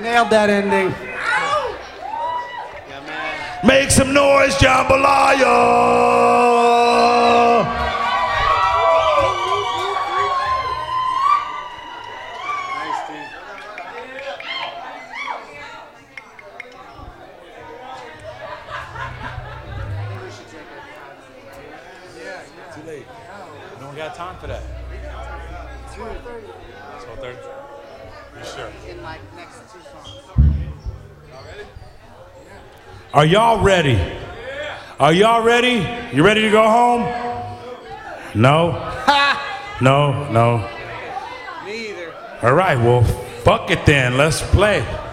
Nailed that ending. Make some noise, jambalaya! Too late. We don't got time for that. 12:30. 12:30? You sure? In like next 2 songs. Are y'all ready? Are y'all ready? You ready to go home? No? No, no. Me either. All right, well, fuck it then. Let's play.